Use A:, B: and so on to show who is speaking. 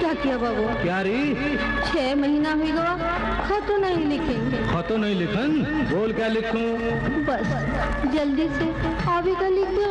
A: क्या किया बाबू?
B: क्या री?
A: 6 महीना हो गया, खत नहीं लिखेंगे।
B: खत नहीं लिखन? बोल क्या लिखूं?
A: बस जल्दी से अभी का लिख दो।